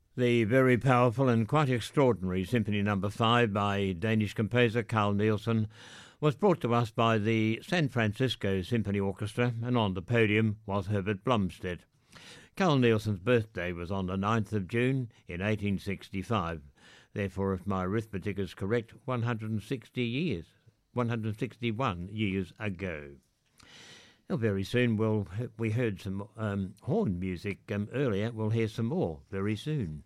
The very powerful and quite extraordinary Symphony No. 5 by Danish composer Carl Nielsen was brought to us by the San Francisco Symphony Orchestra, and on the podium was Herbert Blomstedt. Carl Nielsen's birthday was on the 9th of June in 1865. Therefore, if my arithmetic is correct, 161 years ago. Well, very soon we heard some horn music earlier. We'll hear some more very soon.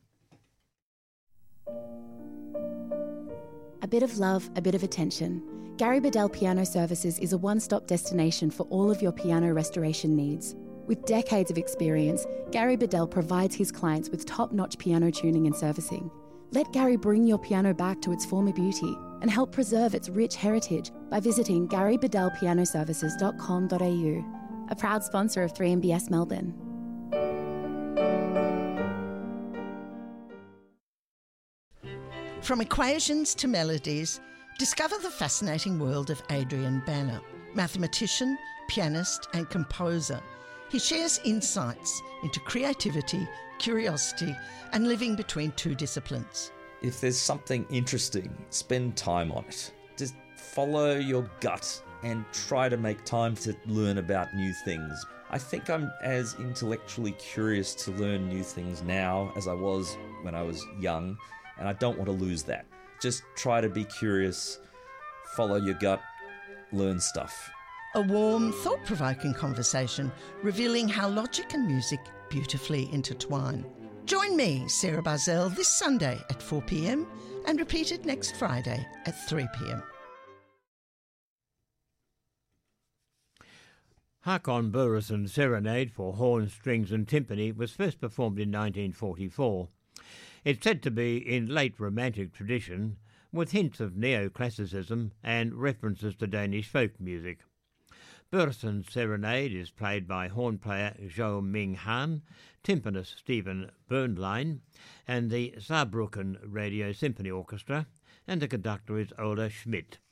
A bit of love, a bit of attention. Gary Bedell Piano Services is a one-stop destination for all of your piano restoration needs. With decades of experience, Gary Bedell provides his clients with top-notch piano tuning and servicing. Let Gary bring your piano back to its former beauty and help preserve its rich heritage by visiting garybedellpianoservices.com.au, a proud sponsor of 3MBS Melbourne. From equations to melodies, discover the fascinating world of Adrian Banner, mathematician, pianist and composer. He shares insights into creativity, curiosity and living between two disciplines. If there's something interesting, spend time on it. Just follow your gut and try to make time to learn about new things. I think I'm as intellectually curious to learn new things now as I was when I was young, and I don't want to lose that. Just try to be curious, follow your gut, learn stuff. A warm, thought-provoking conversation revealing how logic and music beautifully intertwine. Join me, Sarah Barzell, this Sunday at 4 p.m. and repeated next Friday at 3 p.m. Håkon Bureson's Serenade for Horn, Strings and Timpani was first performed in 1944. It's said to be in late Romantic tradition, with hints of neoclassicism and references to Danish folk music. Bureson's Serenade is played by horn player Jo Ming Han, timpanist Stephen Bernlein, and the Saarbrücken Radio Symphony Orchestra, and the conductor is Ola Schmidt.